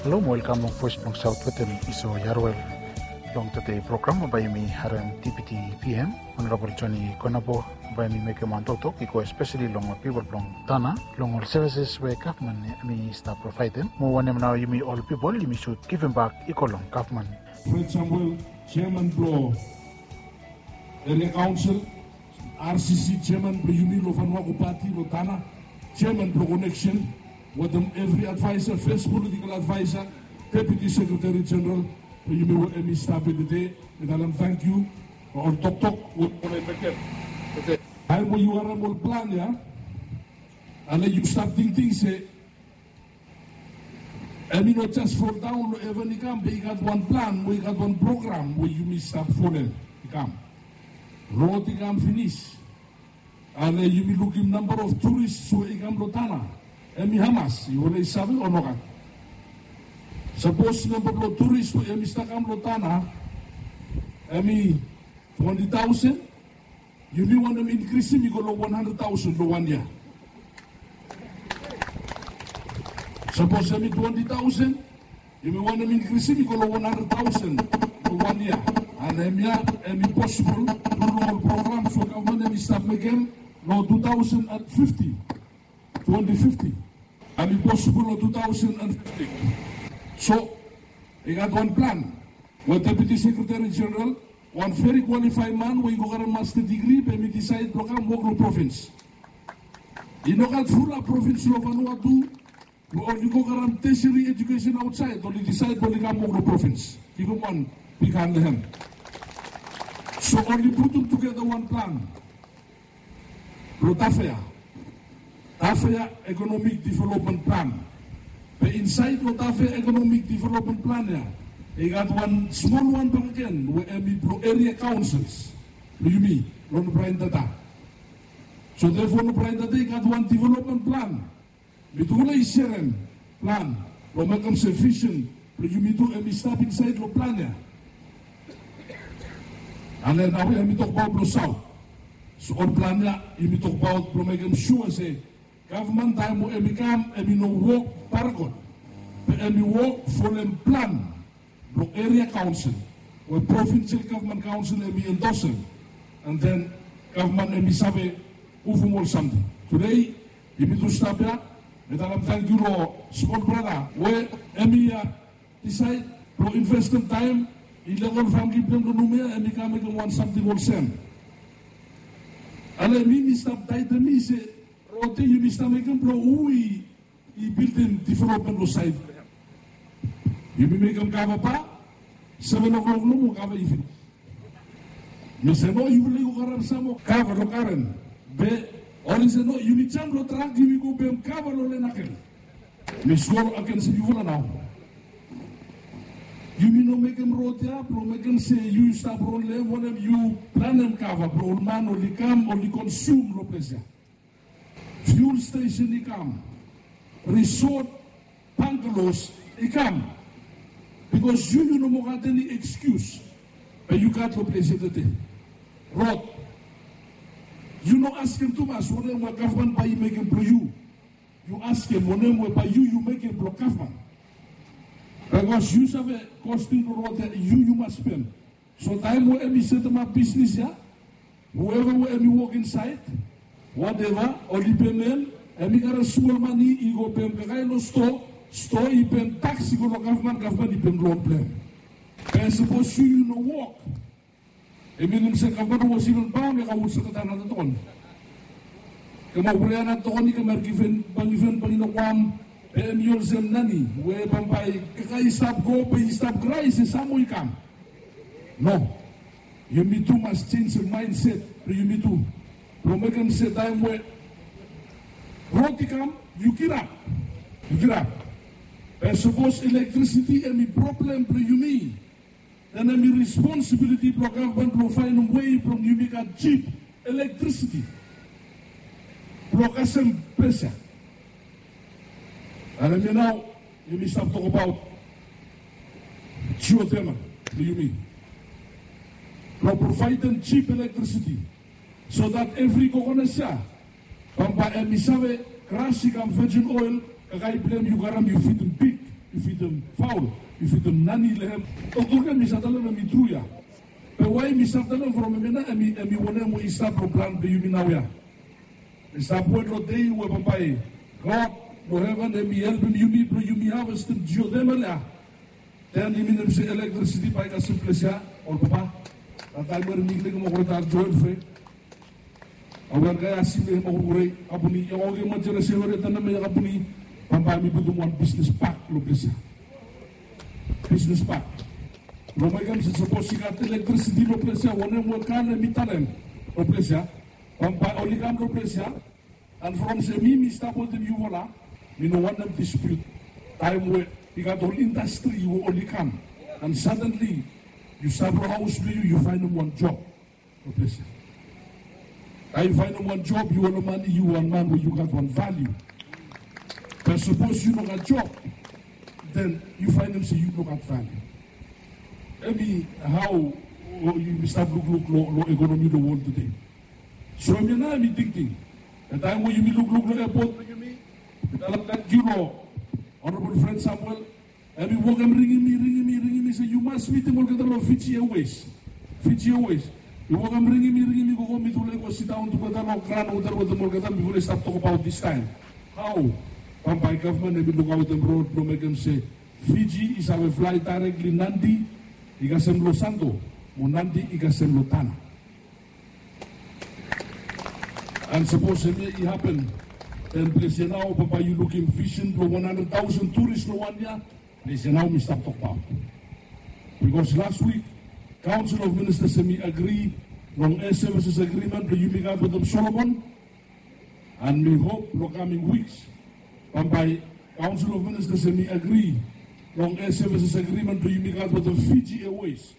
Hello, welcome long voice from South Vietnam. Iso Yarwell. Long today program by me Haram TPT PM. Honorable Johnny Konabo by me make a man talk because especially long people from Tana, long all services where government me start providing. More one now you me all people you me should give them back equal long government. Fred Samuel, Chairman Pro Area Council, RCC Chairman Pro Union of Vanuatu Party Tana, Chairman Pro Connection. With them every advisor, first political advisor, Deputy Secretary General, you may stop it today. And thank you for all talk. I know you are a plan, yeah? And you start thinking, say, I mean, not just fall down, ever come, we got one plan, we got one program where you may start falling. Come. Road come finish. And you may look in number of tourists who come to Tana. Emi Hamas, you will say or not? Suppose number of tourists to Emi Stakam Lotana, Emi 20,000, you may want them increasing, you go to 100,000 to 1 year. Suppose Emi 20,000, you may want them increasing, you go to 100,000 to 1 year. And Emi possible, rural programs for government, Emi start again, no 2050. 2050, and it possible in 2050. So, we got one plan. With Deputy Secretary General, one very qualified man, we go get a master degree, but we decide to come Moglo province. You know that full province of Vanuatu, we only go get tertiary education outside, only decide to come Moglo province. You go one, we can't him. So only put them together one plan. Rotafea. Lotafea Economic Development Plan. But inside Lotafea Economic Development Plan, they got one small one back again, where we pro area councils. You mean, on Brian Data. So therefore, Brian Data got one development plan. We do a sharing plan. We make them sufficient. You mean to we stop inside the plan. And then now we talk about the South. So on plan, you talk about to make them sure say. Government time will become no work paragon, but work for them plan, the area council, where provincial government council be endorsing, and then government sabe ufumol something. Today, you need to stop here. And thank you, small brother, where decide to invest in time, illegal family them to number and become one something will send. And I mean, stop tight to me say. Rote you mista making pro ui I building development lo side. You be making cover pa 7 o'clock no mo cover even. You say no you will go karam samo cover lo karen. Be only say no you be cham lo track you go be cover lo le nakel. Me score against you will now. You mean no make them rote ya pro make them say you stop roll one of you plan them cover pro man only come only consume lo pressure. Fuel station ikam, resort bungalows ikam, because you no more got any excuse, but you got to place it today. Road, you no ask him too much. When we government by make him pro you ask him when we by you make him pro government, because you have a costing the road that you must spend. So time where we set them up business ya, whoever we walk inside. Whatever, or the payment, and we got a small money, you go pay the store, you pay tax, you go to government, you pay loan plan. And suppose you no walk. I mean, the government was even bound, I would say that another ton. Come over there, and Tony can have given Panino and yours and Nani, where Pampai, stop go, pay stop grace, and some will come. No, you need too much change of mindset, you need to. From making say time where roti come, you get up. And suppose electricity any problem for you need, then any responsibility for government to find a way from you make a cheap electricity. Block some pressure. And I mean now you need to talk about geothermal. You mean? For providing cheap electricity. So that every coconut share, Pampa and Misawe, crash virgin oil, kagay blame you garam you feed them pig. if it foul, if it nani lehem. Otorga misatala na mitruya. Pero why misatala from mena emi wone mo isa program be yuminawya. Isa pueblo dei we papai. God no heaven emi help yumi harvest geodemala. Then yumi se electricity pa ka simplesia or papa. Tatal mer nikle mo kortar joel fe. Awan kaya simple mo kuray abuni yung ogi mo jere sewere tanam me abuni pampami butuh one business park lo presa. Business park. Lo megam se suppose sikat electricity lo presa one mo kan mitalem lo presa. Pampa oligam lo presa. And from se mi stable the you vola, mi no one dispute. Time where you got whole industry you only come. And suddenly you start a house with you find them one job. Lo presa. I find one job, you want money, you want man where you got one value. But suppose you don't got job, then you find them say you don't got value. Maybe how you start look economy the world today. So I'm not thinking, the time when you look airport, that you know, Honorable Friend Samuel, and we walk and ringing me, say you must meet him all Fiji Airways. Fiji Airways. You walk and ringing me, go me to sit down to go down crown with the Morgan before they start talking about this time. How? Pampai government maybe look out the road, no make them say Fiji is our flight directly Nandi, Igasem Lo Santo, Monandi Igasem Lotana. And suppose it happen, then please now, Papa, you looking fishing for 100,000 tourists no one year, please now we stop talking about. Because last week, Council of Ministers semi agree on air services agreement to you with them Solomon, and we hope in the coming weeks, and by Council of Ministers semi agree on air services agreement to you with the Fiji Airways.